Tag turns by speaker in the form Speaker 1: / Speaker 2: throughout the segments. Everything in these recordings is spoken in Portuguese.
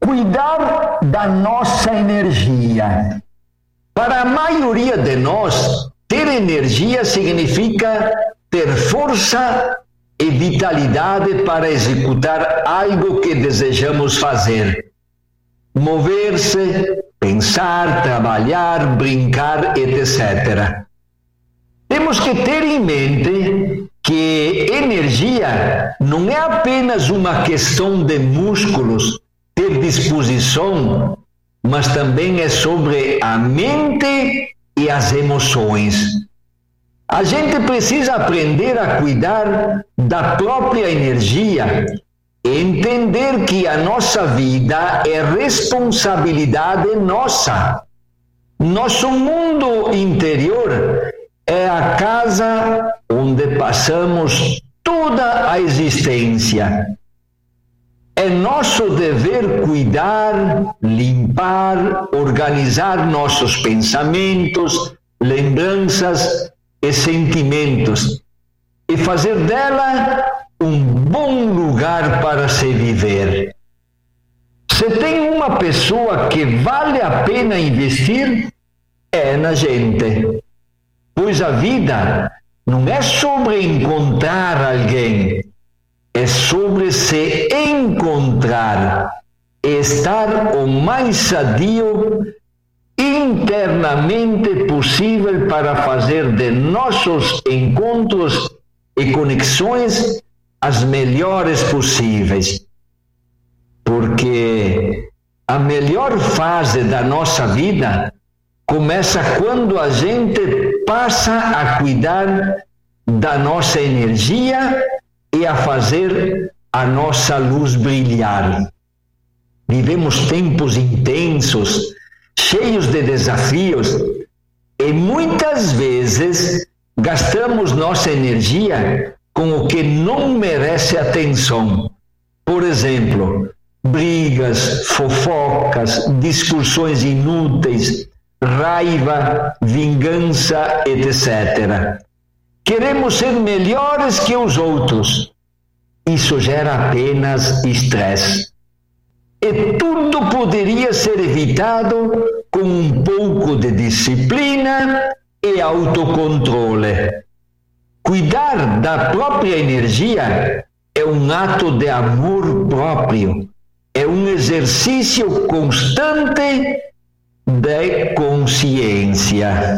Speaker 1: cuidar da nossa energia. Para a maioria de nós, ter energia significa ter força e vitalidade para executar algo que desejamos fazer. Mover-se, pensar, trabalhar, brincar, etc. Temos que ter em mente que energia não é apenas uma questão de músculos, ter disposição, mas também é sobre a mente e as emoções. A gente precisa aprender a cuidar da própria energia e entender que a nossa vida é responsabilidade nossa. Nosso mundo interior é a casa onde passamos toda a existência. É nosso dever cuidar, limpar, organizar nossos pensamentos, lembranças e sentimentos e fazer dela um bom lugar para se viver. Se tem uma pessoa que vale a pena investir, é na gente. Pois a vida não é sobre encontrar alguém, é sobre se encontrar e estar o mais sadio internamente possível para fazer de nossos encontros e conexões as melhores possíveis. Porque a melhor fase da nossa vida começa quando a gente passa a cuidar da nossa energia e a fazer a nossa luz brilhar. Vivemos tempos intensos, cheios de desafios, e muitas vezes gastamos nossa energia com o que não merece atenção. Por exemplo, brigas, fofocas, discussões inúteis, raiva, vingança, etc. Queremos ser melhores que os outros. Isso gera apenas estresse. E tudo poderia ser evitado com um pouco de disciplina e autocontrole. Cuidar da própria energia é um ato de amor próprio. É um exercício constante de consciência.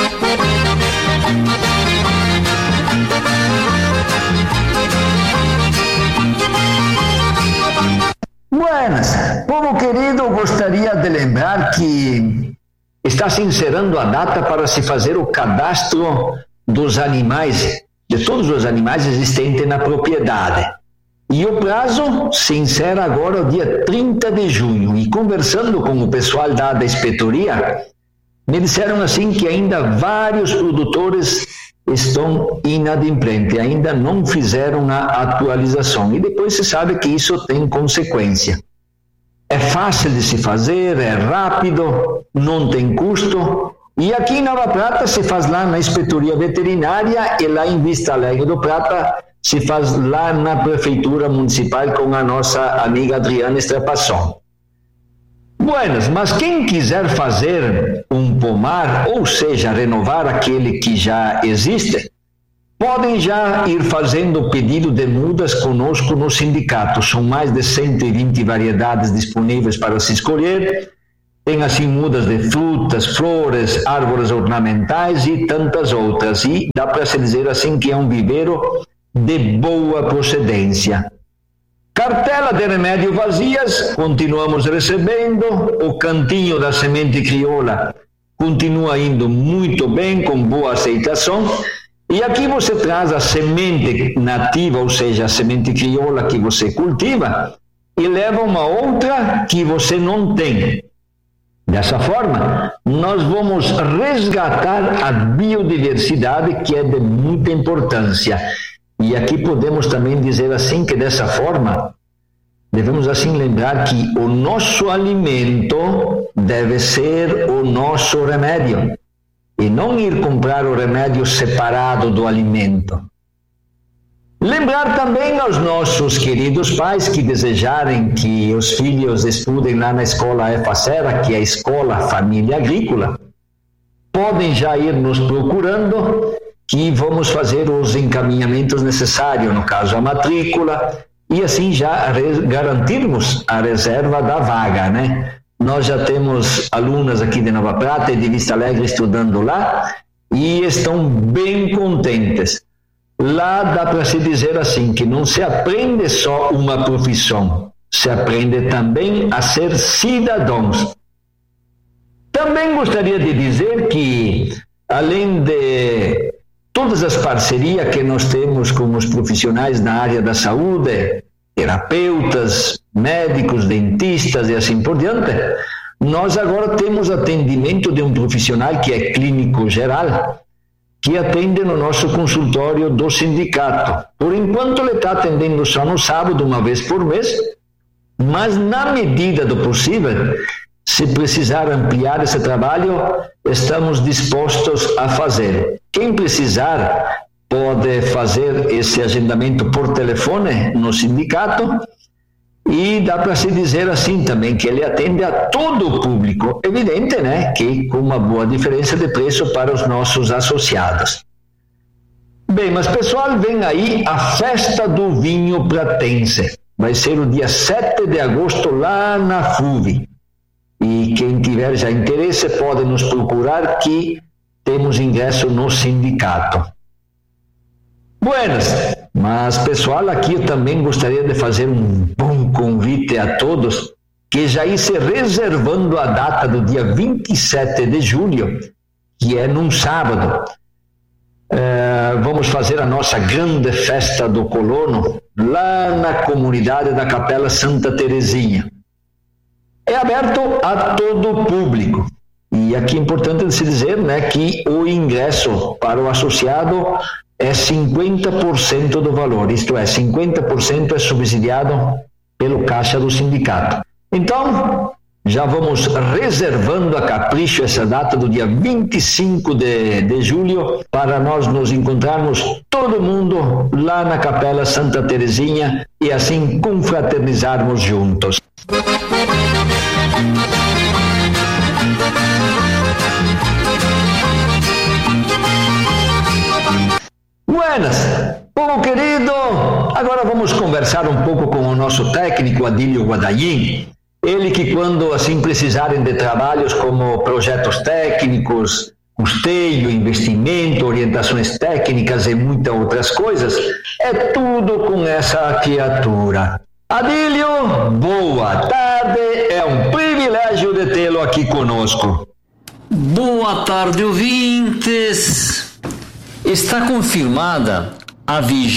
Speaker 1: Buenas, povo querido, gostaria de lembrar que está se encerrando a data para se fazer o cadastro dos animais, de todos os animais existentes na propriedade. E o prazo se encerra agora o dia 30 de junho. E conversando com o pessoal da inspetoria, me disseram assim que ainda vários produtores estão inadimplentes, ainda não fizeram a atualização. E depois se sabe que isso tem consequência. É fácil de se fazer, é rápido, não tem custo. E aqui em Nova Prata se faz lá na inspetoria veterinária e lá em Vista Alegre do Prata se faz lá na Prefeitura Municipal com a nossa amiga Adriana Estrepasson. Buenas, mas quem quiser fazer um pomar, ou seja, renovar aquele que já existe, podem já ir fazendo o pedido de mudas conosco no sindicato. São mais de 120 variedades disponíveis para se escolher. Tem assim mudas de frutas, flores, árvores ornamentais e tantas outras. E dá para se dizer assim que é um viveiro de boa procedência. Cartela de remédio vazias, continuamos recebendo. O cantinho da semente crioula continua indo muito bem, com boa aceitação. E aqui você traz a semente nativa, ou seja, a semente crioula que você cultiva, e leva uma outra que você não tem. Dessa forma, nós vamos resgatar a biodiversidade, que é de muita importância. E aqui podemos também dizer assim que dessa forma, devemos assim lembrar que o nosso alimento deve ser o nosso remédio e não ir comprar o remédio separado do alimento. Lembrar também aos nossos queridos pais que desejarem que os filhos estudem lá na Escola EFACERA, que é a Escola Família Agrícola, podem já ir nos procurando, que vamos fazer os encaminhamentos necessários, no caso a matrícula, e assim já garantirmos a reserva da vaga, né? Nós já temos alunas aqui de Nova Prata e de Vista Alegre estudando lá e estão bem contentes. Lá dá para se dizer assim, que não se aprende só uma profissão, se aprende também a ser cidadãos. Também gostaria de dizer que, além de todas as parcerias que nós temos com os profissionais na área da saúde, terapeutas, médicos, dentistas e assim por diante, nós agora temos atendimento de um profissional que é clínico geral, que atende no nosso consultório do sindicato. Por enquanto ele está atendendo só no sábado, uma vez por mês, mas na medida do possível, se precisar ampliar esse trabalho, estamos dispostos a fazer. Quem precisar pode fazer esse agendamento por telefone no sindicato e dá para se dizer assim também que ele atende a todo o público. Evidente, né, que com uma boa diferença de preço para os nossos associados. Bem, mas pessoal, vem aí a Festa do Vinho Pratense. Vai ser o dia 7 de agosto lá na FUV. E quem tiver já interesse pode nos procurar que temos ingresso no sindicato. Buenas, mas pessoal, aqui eu também gostaria de fazer um bom convite a todos que já ir se reservando a data do dia 27 de julho, que é num sábado. Vamos fazer a nossa grande festa do colono lá na comunidade da Capela Santa Terezinha. É aberto a todo o público. E aqui é importante se dizer, né, que o ingresso para o associado é 50% do valor, isto é, 50% é subsidiado pelo caixa do sindicato. Então, já vamos reservando a capricho essa data do dia 25 de julho para nós nos encontrarmos todo mundo lá na Capela Santa Terezinha e assim confraternizarmos juntos. Buenas, povo querido, agora vamos conversar um pouco com o nosso técnico Adílio Guadagnini. Ele que quando assim precisarem de trabalhos como projetos técnicos, custeio, investimento, orientações técnicas e muitas outras coisas, é tudo com essa criatura. Adílio, boa tarde, é um privilégio de tê-lo aqui conosco.
Speaker 2: Boa tarde, ouvintes. Está confirmada a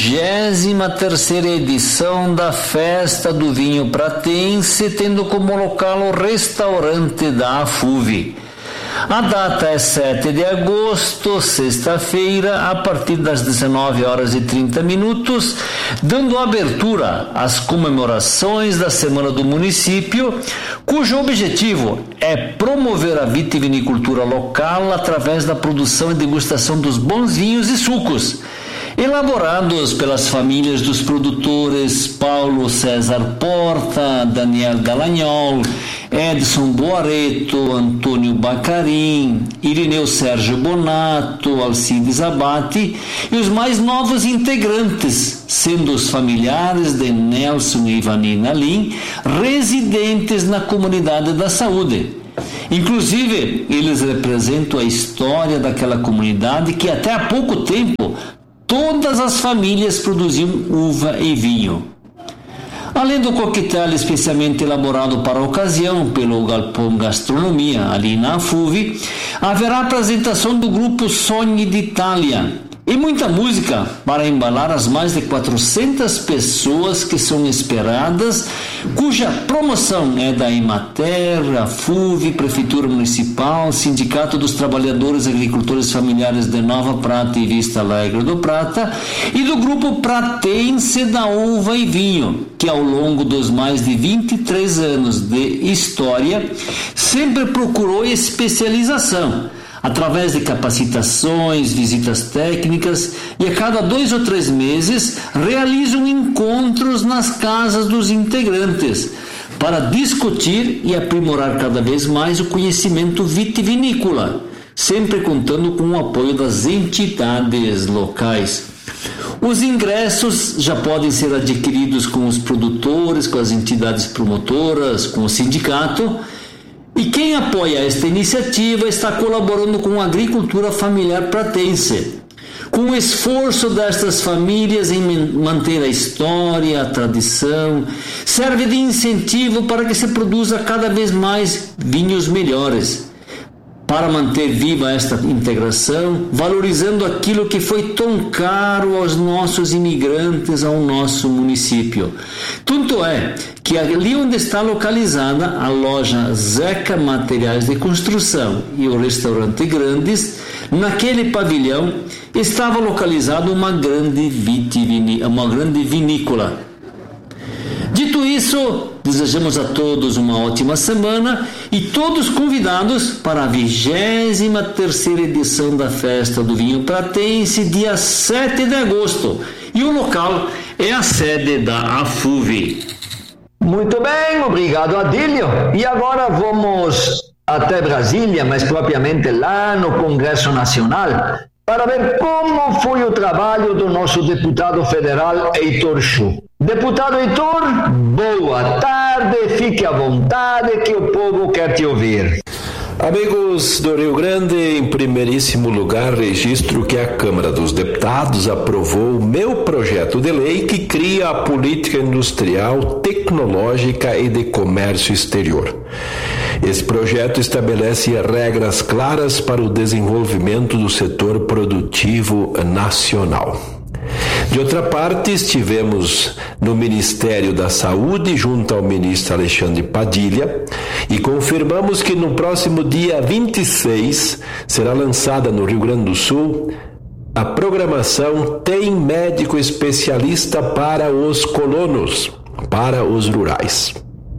Speaker 2: 23ª edição da Festa do Vinho Pratense, tendo como local o restaurante da AFUV. A data é 7 de agosto, sexta-feira, a partir das 19h30, dando abertura às comemorações da Semana do Município, cujo objetivo é promover a vitivinicultura local através da produção e degustação dos bons vinhos e sucos, elaborados pelas famílias dos produtores Paulo César Porta, Daniel Dallagnol, Edson Boareto, Antônio Bacarim, Irineu Sérgio Bonato, Alcides Abate e os mais novos integrantes, sendo os familiares de Nelson e Ivanina Lim, residentes na comunidade da saúde. Inclusive, eles representam a história daquela comunidade que até há pouco tempo todas as famílias produziam uva e vinho. Além do coquetel especialmente elaborado para a ocasião pelo Galpão Gastronomia, ali na FUV, haverá a apresentação do grupo Sogni d'Italia e muita música para embalar as mais de 400 pessoas que são esperadas, cuja promoção é da Emater, a FUV, Prefeitura Municipal, Sindicato dos Trabalhadores Agricultores Familiares de Nova Prata e Vista Alegre do Prata e do Grupo Pratense da Uva e Vinho, que ao longo dos mais de 23 anos de história sempre procurou especialização, através de capacitações, visitas técnicas, e a cada 2 ou 3 meses realizam encontros nas casas dos integrantes para discutir e aprimorar cada vez mais o conhecimento vitivinícola, sempre contando com o apoio das entidades locais. Os ingressos já podem ser adquiridos com os produtores, com as entidades promotoras, com o sindicato. E quem apoia esta iniciativa está colaborando com a agricultura familiar pratense, com o esforço destas famílias em manter a história, a tradição, serve de incentivo para que se produza cada vez mais vinhos melhores, para manter viva esta integração, valorizando aquilo que foi tão caro aos nossos imigrantes, ao nosso município. Tanto é que ali onde está localizada a loja Zeca Materiais de Construção e o restaurante Grandes, naquele pavilhão estava localizada uma grande vinícola. Dito isso, desejamos a todos uma ótima semana e todos convidados para a 23ª edição da Festa do Vinho Pratense, dia 7 de agosto. E o local é a sede da AFUV.
Speaker 1: Muito bem, obrigado, Adílio. E agora vamos até Brasília, mas propriamente lá no Congresso Nacional, para ver como foi o trabalho do nosso deputado federal Heitor Chu. Deputado Heitor, boa tarde, fique à vontade que o povo quer te ouvir.
Speaker 3: Amigos do Rio Grande, em primeiríssimo lugar registro que a Câmara dos Deputados aprovou o meu projeto de lei que cria a política industrial, tecnológica e de comércio exterior. Esse projeto estabelece regras claras para o desenvolvimento do setor produtivo nacional. De outra parte, estivemos no Ministério da Saúde, junto ao ministro Alexandre Padilha, e confirmamos que no próximo dia 26 será lançada no Rio Grande do Sul a programação Tem Médico Especialista para os Colonos, para os rurais.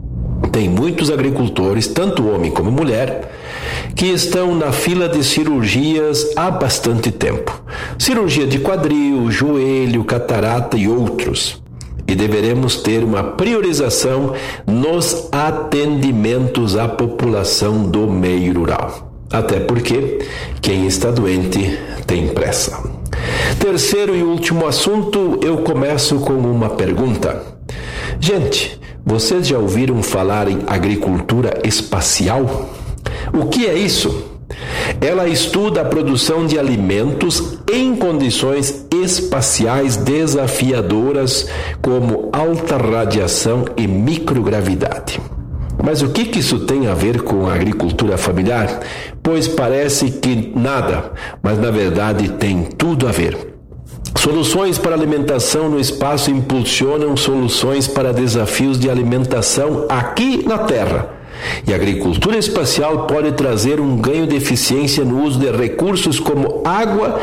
Speaker 3: Tem muitos agricultores, tanto homem como mulher, que estão na fila de cirurgias há bastante tempo. Cirurgia de quadril, joelho, catarata e outros. E deveremos ter uma priorização nos atendimentos à população do meio rural. Até porque quem está doente tem pressa. Terceiro e último assunto, eu começo com uma pergunta. Gente, vocês já ouviram falar em agricultura espacial? O que é isso? Ela estuda a produção de alimentos em condições espaciais desafiadoras, como alta radiação e microgravidade. Mas o que isso tem a ver com a agricultura familiar? Pois parece que nada, mas na verdade tem tudo a ver. Soluções para alimentação no espaço impulsionam soluções para desafios de alimentação aqui na Terra. E a agricultura espacial pode trazer um ganho de eficiência no uso de recursos como água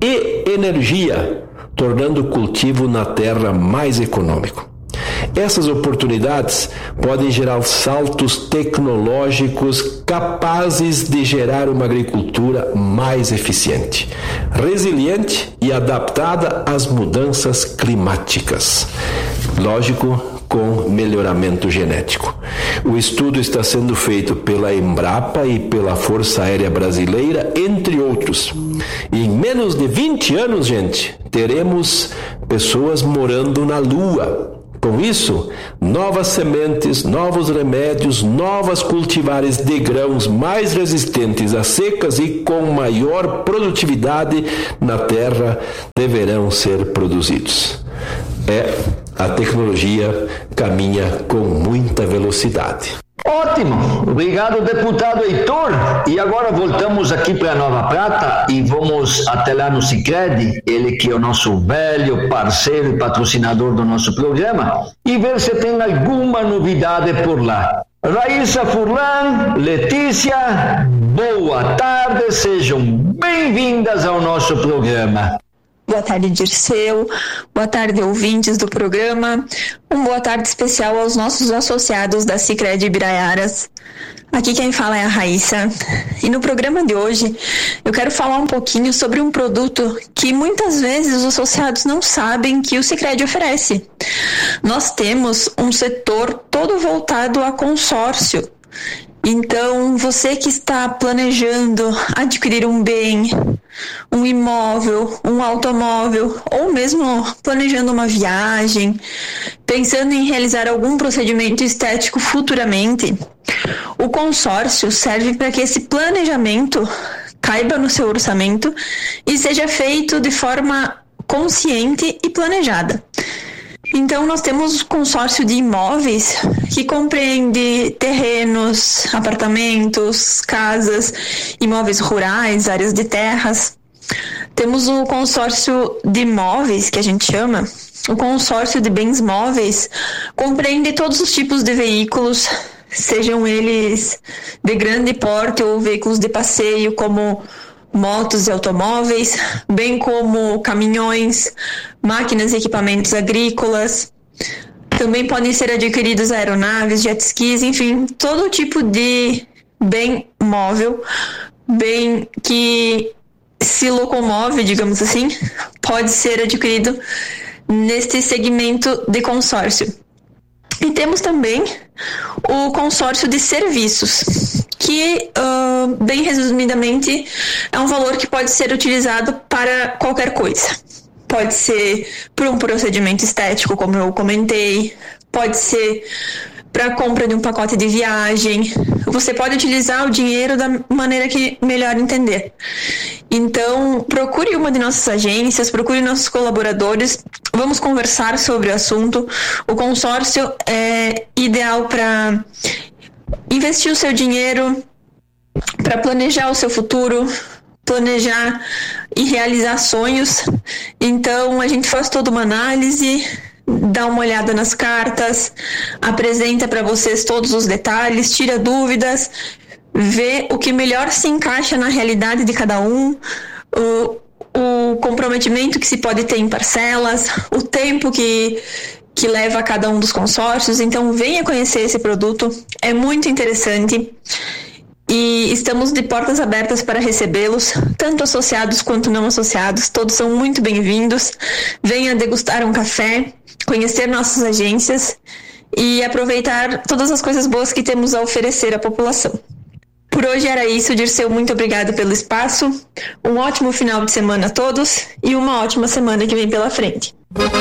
Speaker 3: e energia, tornando o cultivo na Terra mais econômico. Essas oportunidades podem gerar saltos tecnológicos capazes de gerar uma agricultura mais eficiente, resiliente e adaptada às mudanças climáticas. Lógico, com melhoramento genético. O estudo está sendo feito pela Embrapa e pela Força Aérea Brasileira, entre outros. E em menos de 20 anos, gente, teremos pessoas morando na Lua. Com isso, novas sementes, novos remédios, novas cultivares de grãos mais resistentes a secas e com maior produtividade na terra deverão ser produzidos. A tecnologia caminha com muita velocidade.
Speaker 1: Ótimo, obrigado, deputado Heitor. E agora voltamos aqui para Nova Prata e vamos até lá no Sicredi, ele que é o nosso velho parceiro e patrocinador do nosso programa, e ver se tem alguma novidade por lá. Raíssa Furlan, Letícia, boa tarde, sejam bem-vindas ao nosso programa.
Speaker 4: Boa tarde, Dirceu. Boa tarde, ouvintes do programa. Boa tarde especial aos nossos associados da Sicredi Ibiraiaras. Aqui quem fala é a Raíssa. E no programa de hoje, eu quero falar um pouquinho sobre um produto que muitas vezes os associados não sabem que o Sicredi oferece. Nós temos um setor todo voltado a consórcio. Então, você que está planejando adquirir um bem, um imóvel, um automóvel, ou mesmo planejando uma viagem, pensando em realizar algum procedimento estético futuramente, o consórcio serve para que esse planejamento caiba no seu orçamento e seja feito de forma consciente e planejada. Então, nós temos consórcio de imóveis que compreende terrenos, apartamentos, casas, imóveis rurais, áreas de terras. Temos o consórcio de imóveis, que a gente chama. O consórcio de bens móveis compreende todos os tipos de veículos, sejam eles de grande porte ou veículos de passeio, como motos e automóveis, bem como caminhões, máquinas e equipamentos agrícolas. Também podem ser adquiridos aeronaves, jet skis, enfim, todo tipo de bem móvel, bem que se locomove, digamos assim, pode ser adquirido neste segmento de consórcio. E temos também o consórcio de serviços, que, bem resumidamente, é um valor que pode ser utilizado para qualquer coisa. Pode ser para um procedimento estético, como eu comentei, pode ser para a compra de um pacote de viagem. Você pode utilizar o dinheiro da maneira que melhor entender. Então, procure uma de nossas agências, procure nossos colaboradores, vamos conversar sobre o assunto. O consórcio é ideal para investir o seu dinheiro, para planejar o seu futuro, planejar e realizar sonhos. Então, a gente faz toda uma análise, dá uma olhada nas cartas, apresenta para vocês todos os detalhes, tira dúvidas, vê o que melhor se encaixa na realidade de cada um, o comprometimento que se pode ter em parcelas, o tempo que leva a cada um dos consórcios. Então, venha conhecer esse produto, é muito interessante. E estamos de portas abertas para recebê-los, tanto associados quanto não associados, todos são muito bem-vindos. Venha degustar um café, conhecer nossas agências e aproveitar todas as coisas boas que temos a oferecer à população. Por hoje era isso, Dirceu, muito obrigado pelo espaço, um ótimo final de semana a todos e uma ótima semana que vem pela frente.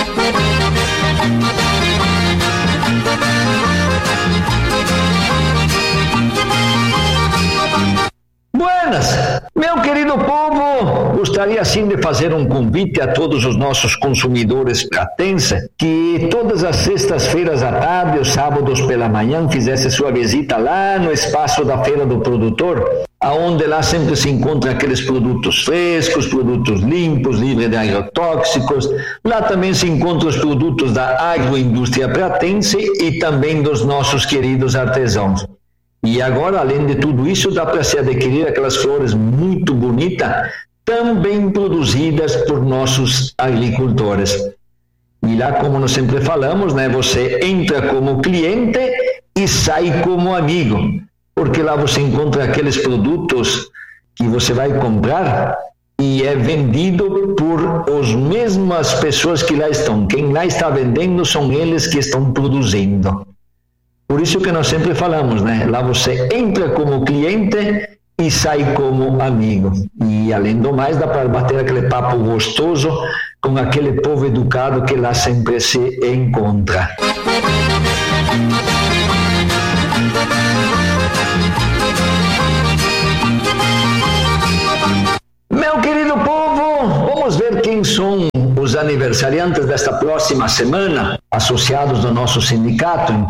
Speaker 1: Buenas! Meu querido povo, gostaria sim de fazer um convite a todos os nossos consumidores pratenses que todas as sextas-feiras à tarde ou sábados pela manhã fizesse sua visita lá no espaço da Feira do Produtor, aonde lá sempre se encontram aqueles produtos frescos, produtos limpos, livres de agrotóxicos. Lá também se encontram os produtos da agroindústria pratense e também dos nossos queridos artesãos. E agora, além de tudo isso, dá para se adquirir aquelas flores muito bonitas, também produzidas por nossos agricultores. E lá, como nós sempre falamos, né, você entra como cliente e sai como amigo, porque lá você encontra aqueles produtos que você vai comprar e é vendido por as mesmas pessoas que lá estão. Quem lá está vendendo são eles que estão produzindo. Por isso que nós sempre falamos, né? Lá você entra como cliente e sai como amigo. E além do mais, dá para bater aquele papo gostoso com aquele povo educado que lá sempre se encontra. Meu querido povo, vamos ver quem são os aniversariantes desta próxima semana, associados do nosso sindicato.